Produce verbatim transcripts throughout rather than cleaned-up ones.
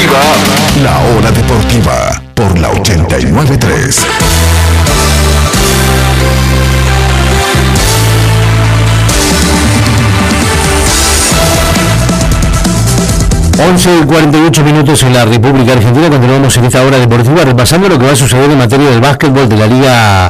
Deportiva, La Hora Deportiva, por la ochenta y nueve punto tres. once y cuarenta y ocho minutos en la República Argentina. Continuamos en esta hora deportiva repasando lo que va a suceder en materia del básquetbol de la Liga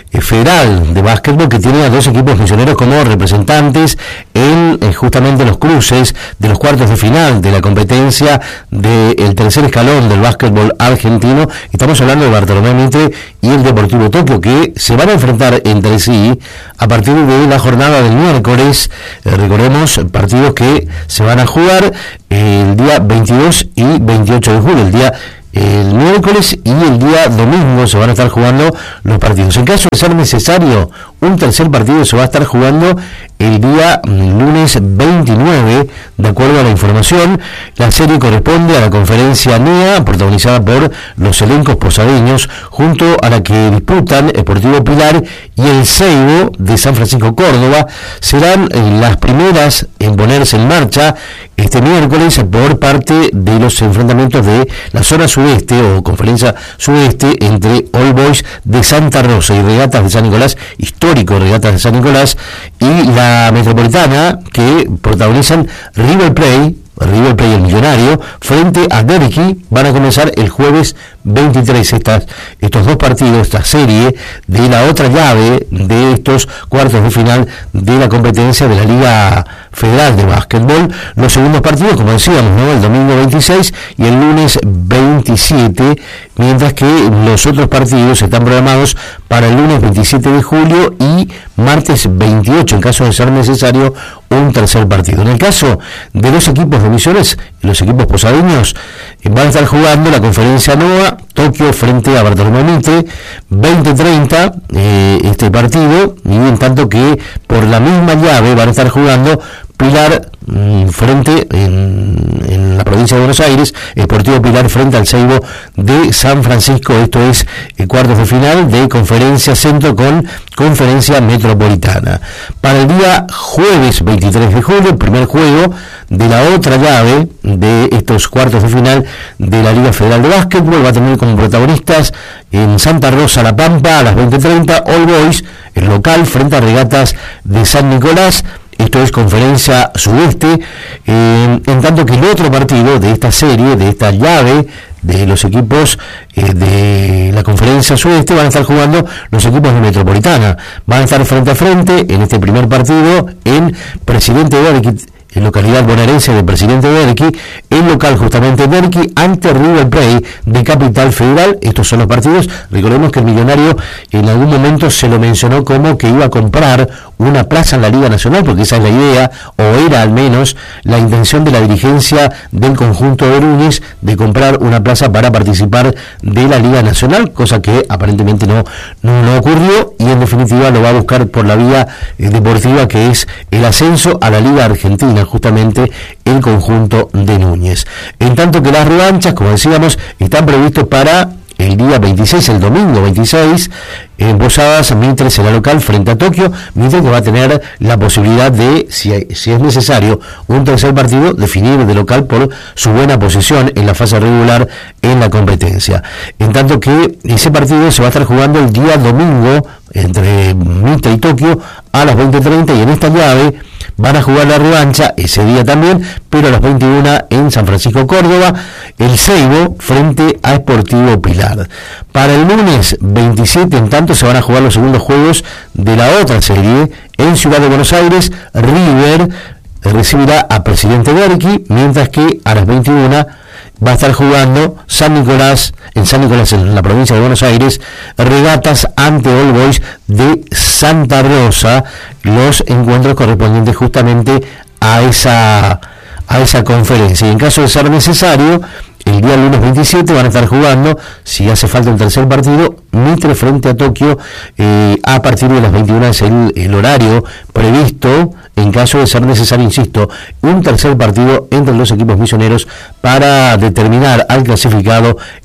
Federal de Básquetbol, que tiene a dos equipos misioneros como representantes en eh, justamente los cruces de los cuartos de final de la competencia del tercer escalón del básquetbol argentino. Estamos hablando de Bartolomé Mitre y el Deportivo Tokio, que se van a enfrentar entre sí a partir de la jornada del miércoles. Eh, recordemos, partidos que se van a jugar eh, el día veintidós y veintiocho de julio, el día el miércoles y el día domingo se van a estar jugando los partidos. En caso de ser necesario, un tercer partido se va a estar jugando el día lunes veintinueve, de acuerdo a la información. La serie corresponde a la conferencia N E A, protagonizada por los elencos posadeños, junto a la que disputan Deportivo Pilar y el Seibo de San Francisco Córdoba. Serán las primeras en ponerse en marcha este miércoles por parte de los enfrentamientos de la zona sudeste o conferencia sudeste entre All Boys de Santa Rosa y Regatas de San Nicolás, histórico Regatas de San Nicolás, y la Metropolitana, que protagonizan River Plate, River Plate el Millonario, frente a Derqui. Van a comenzar el jueves veintitrés estas, estos dos partidos, esta serie de la otra llave de estos cuartos de final de la competencia de la Liga Federal de Básquetbol. Los segundos partidos, como decíamos, ¿no?, el domingo veintiséis y el lunes veintisiete, mientras que los otros partidos están programados para el lunes veintisiete de julio y martes veintiocho, en caso de ser necesario un tercer partido. En el caso de los equipos de Misiones, los equipos posadeños van a estar jugando la conferencia N O A, Tokio frente a Bartolomé Mitre, veinte treinta eh, este partido, y en tanto que por la misma llave van a estar jugando Pilar mmm, frente en, en la provincia de Buenos Aires, Deportivo Pilar frente al Seibo de San Francisco. Esto es eh, cuartos de final de Conferencia Centro con Conferencia Metropolitana. Para el día jueves veintitrés de julio, el primer juego de la otra llave de estos cuartos de final de la Liga Federal de Básquetbol va a tener como protagonistas en Santa Rosa La Pampa a las veinte treinta All Boys, el local, frente a Regatas de San Nicolás. Esto es Conferencia Sudeste, eh, en tanto que el otro partido de esta serie, de esta llave de los equipos eh, de la Conferencia Sudeste, van a estar jugando los equipos de Metropolitana. Van a estar frente a frente en este primer partido en Presidente Derqui, en localidad bonaerense de Presidente Derqui, el local justamente Derqui ante River Plate de Capital Federal. Estos son los partidos. Recordemos que el Millonario en algún momento se lo mencionó como que iba a comprar una plaza en la Liga Nacional, porque esa es la idea, o era al menos la intención de la dirigencia del conjunto de Núñez, de comprar una plaza para participar de la Liga Nacional, cosa que aparentemente no, no, no ocurrió, y en definitiva lo va a buscar por la vía eh, deportiva, que es el ascenso a la Liga Argentina, justamente el conjunto de Núñez. En tanto que las revanchas, como decíamos, están previstos para el día veintiséis, el domingo veintiséis, en Posadas. Mitre será local frente a Tokio. Mitre que va a tener la posibilidad de, si, si es necesario, un tercer partido, definir de local por su buena posición en la fase regular en la competencia. En tanto que ese partido se va a estar jugando el día domingo entre Mitre y Tokio a las veinte treinta, y en esta llave van a jugar la revancha ese día también, pero a las veintiuna en San Francisco Córdoba, el Seibo frente a Deportivo Pilar. Para el lunes veintisiete, en tanto, se van a jugar los segundos juegos de la otra serie en Ciudad de Buenos Aires. River recibirá a Presidente Derqui, mientras que a las veintiuna va a estar jugando San Nicolás, en San Nicolás, en la provincia de Buenos Aires, Regatas ante All Boys de Santa Rosa, los encuentros correspondientes justamente a esa, a esa conferencia. Y en caso de ser necesario, el día lunes veintisiete van a estar jugando, si hace falta un tercer partido, Mitre frente a Tokio, eh, a partir de las veintiuna es el, el horario previsto, en caso de ser necesario, insisto, un tercer partido entre los equipos misioneros para determinar al clasificado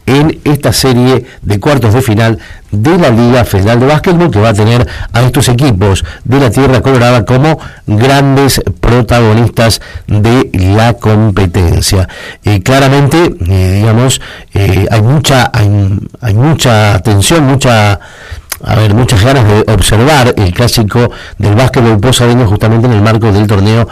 en esta serie de cuartos de final de la Liga Federal de Básquetbol, que va a tener a estos equipos de la Tierra Colorada como grandes protagonistas de la competencia. Eh, claramente, eh, digamos, eh, hay mucha, hay, hay mucha atención, mucha A ver, muchas ganas de observar el clásico del básquetbol posadeño justamente en el marco del torneo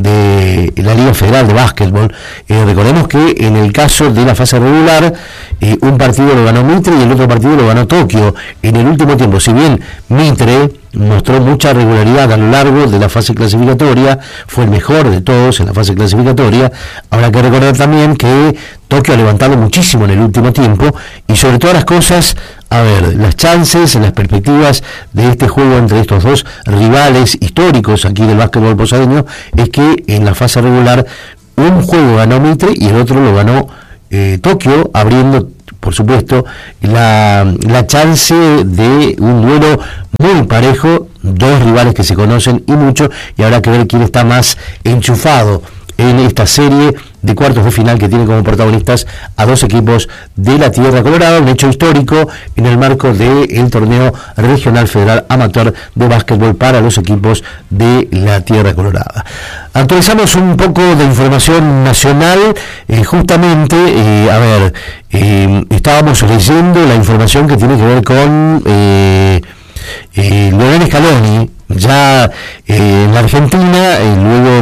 de la Liga Federal de Básquetbol. Eh, recordemos que en el caso de la fase regular, eh, un partido lo ganó Mitre y el otro partido lo ganó Tokio. En el último tiempo, si bien Mitre mostró mucha regularidad a lo largo de la fase clasificatoria, fue el mejor de todos en la fase clasificatoria, habrá que recordar también que Tokio ha levantado muchísimo en el último tiempo y sobre todas las cosas, a ver, las chances, las perspectivas de este juego entre estos dos rivales históricos aquí del básquetbol posadeño es que en la fase regular un juego ganó Mitre y el otro lo ganó eh, Tokio, abriendo por supuesto la, la chance de un duelo muy parejo, dos rivales que se conocen y mucho, y habrá que ver quién está más enchufado en esta serie de cuartos de final que tiene como protagonistas a dos equipos de la Tierra Colorada, un hecho histórico en el marco del torneo regional federal amateur de básquetbol para los equipos de la Tierra Colorada. Actualizamos un poco de información nacional, eh, justamente, eh, a ver, eh, estábamos leyendo la información que tiene que ver con eh, eh, Lionel Scaloni, ya eh, en la Argentina, eh, luego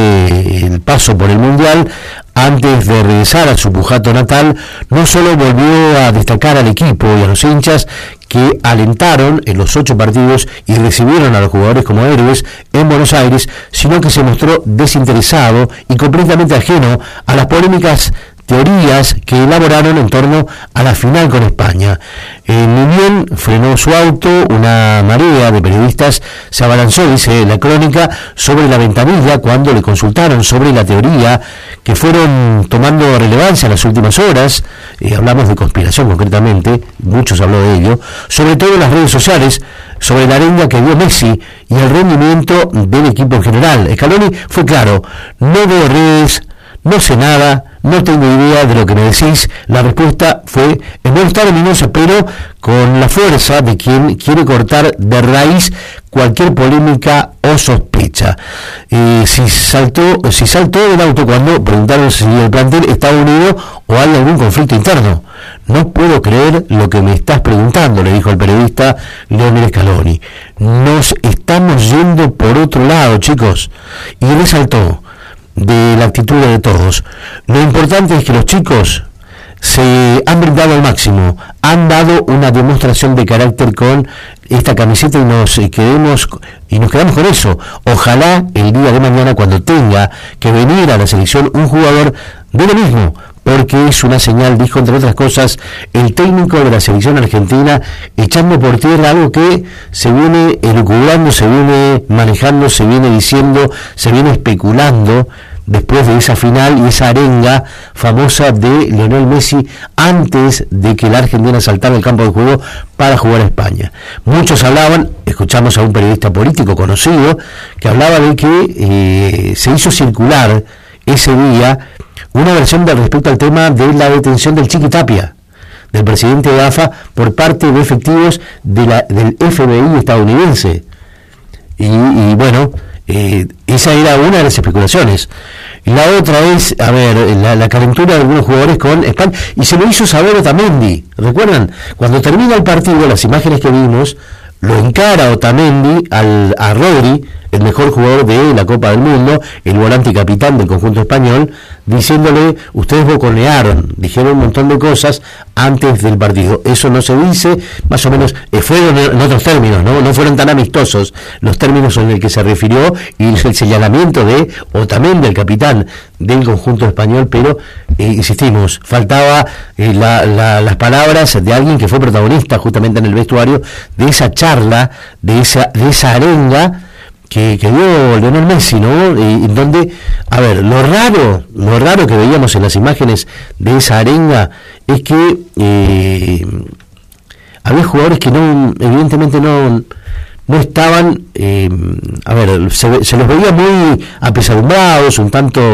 del de paso por el Mundial, antes de regresar a su Pujato natal, no solo volvió a destacar al equipo y a los hinchas que alentaron en los ocho partidos y recibieron a los jugadores como héroes en Buenos Aires, sino que se mostró desinteresado y completamente ajeno a las polémicas teorías que elaboraron en torno a la final con España. Eh, ni bien frenó su auto, una marea de periodistas se abalanzó, dice la crónica, sobre la ventanilla cuando le consultaron sobre la teoría, que fueron tomando relevancia en las últimas horas. Eh, hablamos de conspiración concretamente, muchos habló de ello, sobre todo en las redes sociales, sobre la arenga que dio Messi y el rendimiento del equipo en general. Scaloni fue claro: no veo redes, no sé nada, no tengo idea de lo que me decís. La respuesta fue en buenos términos, pero con la fuerza de quien quiere cortar de raíz cualquier polémica o sospecha. Eh, si saltó, si saltó del auto cuando preguntaron si el plantel estaba unido o hay algún conflicto interno. No puedo creer lo que me estás preguntando, le dijo el periodista Lionel Scaloni. Nos estamos yendo por otro lado, chicos. Y resaltó de la actitud de todos. Lo importante es que los chicos se han brindado al máximo, han dado una demostración de carácter con esta camiseta y nos quedemos y nos quedamos con eso. Ojalá el día de mañana, cuando tenga que venir a la selección un jugador, de lo mismo, porque es una señal, dijo entre otras cosas el técnico de la selección argentina, echando por tierra algo que se viene elucubrando, se viene manejando, se viene diciendo, se viene especulando después de esa final y esa arenga famosa de Lionel Messi antes de que la Argentina saltara el campo de juego para jugar a España. Muchos hablaban, escuchamos a un periodista político conocido que hablaba de que eh, se hizo circular ese día una versión de respecto al tema de la detención del Chiqui Tapia, del presidente de A F A, por parte de efectivos de la, del F B I estadounidense. Y, y bueno, eh, esa era una de las especulaciones. La otra es, a ver, la, la calentura de algunos jugadores con España, y se lo hizo saber Otamendi. ¿Recuerdan? Cuando termina el partido, las imágenes que vimos, lo encara Otamendi al, a Rodri, el mejor jugador de la Copa del Mundo, el volante y capitán del conjunto español, diciéndole: ustedes boconearon, dijeron un montón de cosas antes del partido. Eso no se dice, más o menos, eh, fueron en otros términos, ¿no? No fueron tan amistosos los términos en el que se refirió y el señalamiento de Otamendi, el capitán del conjunto español, pero, eh, insistimos, faltaba eh, la, la, las palabras de alguien que fue protagonista justamente en el vestuario de esa charla, de esa, de esa arenga que, que dio Lionel Messi, ¿no? Y, en donde, a ver, lo raro, lo raro que veíamos en las imágenes de esa arenga es que eh, había jugadores que no, evidentemente no, no estaban, eh, a ver, se, se los veía muy apesadumbrados, un tanto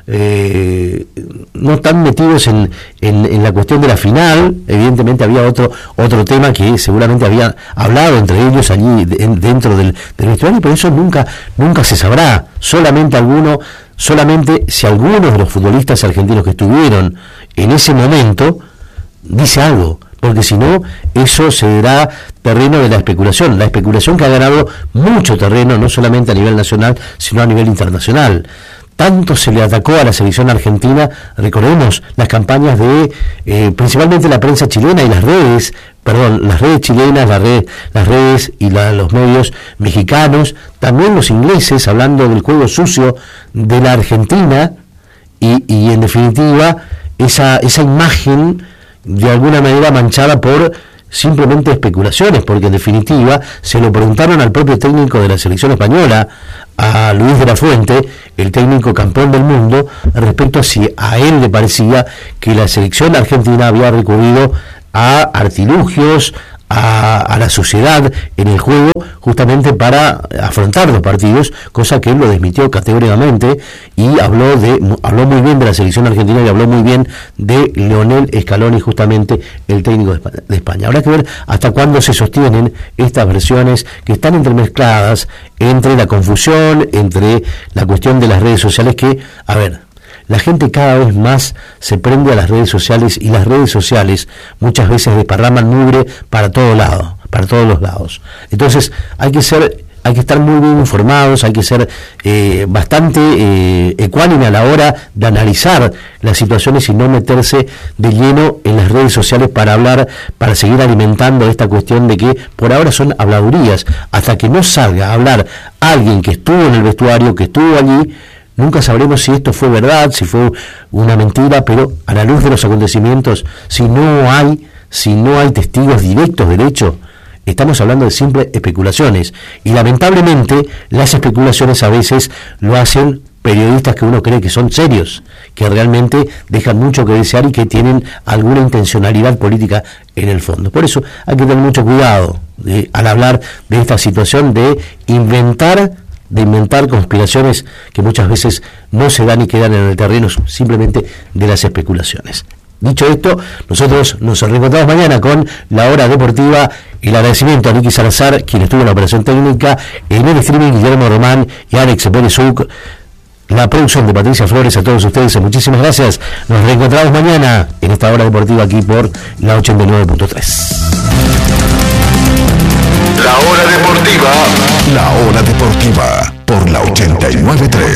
eh, no tan metidos en, en, en la cuestión de la final. Evidentemente había otro otro tema que seguramente había hablado entre ellos allí de, dentro del, del vestuario, pero eso nunca nunca se sabrá. Solamente alguno, solamente si algunos de los futbolistas argentinos que estuvieron en ese momento dice algo, porque si no, eso será terreno de la especulación, la especulación que ha ganado mucho terreno, no solamente a nivel nacional, sino a nivel internacional. Tanto se le atacó a la selección argentina, recordemos las campañas de, eh, principalmente la prensa chilena y las redes, perdón, las redes chilenas, la red, las redes y la, los medios mexicanos, también los ingleses, hablando del juego sucio de la Argentina, y, y en definitiva, esa, esa imagen de alguna manera manchada por simplemente especulaciones, porque en definitiva se lo preguntaron al propio técnico de la selección española, a Luis de la Fuente, el técnico campeón del mundo, respecto a si a él le parecía que la selección argentina había recurrido a artilugios, a, a la sociedad en el juego, justamente para afrontar los partidos, cosa que él lo desmintió categóricamente, y habló de habló muy bien de la selección argentina y habló muy bien de Lionel Scaloni, justamente el técnico de España, de España. Habrá que ver hasta cuándo se sostienen estas versiones que están entremezcladas entre la confusión, entre la cuestión de las redes sociales, que, a ver, la gente cada vez más se prende a las redes sociales, y las redes sociales muchas veces desparraman mugre para todo lado, para todos los lados. Entonces hay que ser, hay que estar muy bien informados, hay que ser eh, bastante eh, ecuánime a la hora de analizar las situaciones y no meterse de lleno en las redes sociales para hablar, para seguir alimentando esta cuestión de que por ahora son habladurías. Hasta que no salga a hablar alguien que estuvo en el vestuario, que estuvo allí, nunca sabremos si esto fue verdad, si fue una mentira, pero a la luz de los acontecimientos, si no hay, si no hay testigos directos del hecho, estamos hablando de simples especulaciones. Y lamentablemente las especulaciones a veces lo hacen periodistas que uno cree que son serios, que realmente dejan mucho que desear y que tienen alguna intencionalidad política en el fondo. Por eso hay que tener mucho cuidado de, al hablar de esta situación de inventar de inventar conspiraciones que muchas veces no se dan y quedan en el terreno simplemente de las especulaciones. Dicho esto, nosotros nos reencontramos mañana con La Hora Deportiva. El agradecimiento a Nicky Salazar, quien estuvo en la operación técnica, en el streaming Guillermo Román y Alex Pérez Uc, la producción de Patricia Flores. A todos ustedes muchísimas gracias. Nos reencontramos mañana en esta Hora Deportiva aquí por la ochenta y nueve punto tres. La Hora Deportiva. La Hora Deportiva por la ochenta y nueve punto tres.